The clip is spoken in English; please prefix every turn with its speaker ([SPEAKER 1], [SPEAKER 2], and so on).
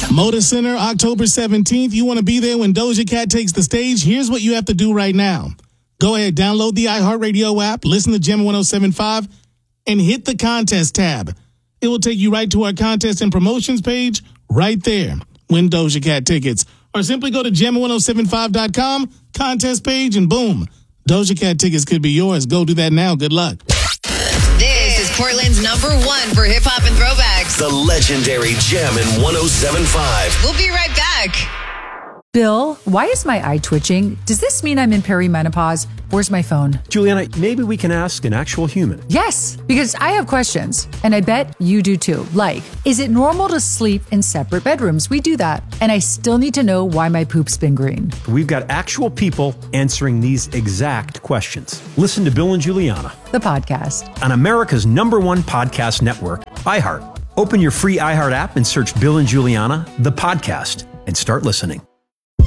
[SPEAKER 1] Motor Center, October 17th. You want to be there when Doja Cat takes the stage? Here's what you have to do right now. Go ahead, download the iHeartRadio app, listen to Gem 107.5, and hit the contest tab. It will take you right to our contest and promotions page right there. Win Doja Cat tickets. Or simply go to gem1075.com, contest page, and boom, Doja Cat tickets could be yours. Go do that now. Good luck.
[SPEAKER 2] This is Portland's number one for hip-hop and throwbacks.
[SPEAKER 3] The legendary Gem in 107.5.
[SPEAKER 2] We'll be right back.
[SPEAKER 4] Bill, why is my eye twitching? Does this mean I'm in perimenopause? Where's my phone?
[SPEAKER 5] Juliana, maybe we can ask an actual human.
[SPEAKER 4] Yes, because I have questions, and I bet you do too. Like, is it normal to sleep in separate bedrooms? We do that. And I still need to know why my poop's been green.
[SPEAKER 5] We've got actual people answering these exact questions. Listen to Bill and Juliana,
[SPEAKER 4] The podcast.
[SPEAKER 5] on America's #1 podcast network, iHeart. Open your free iHeart app and search Bill and Juliana, the podcast, and start listening.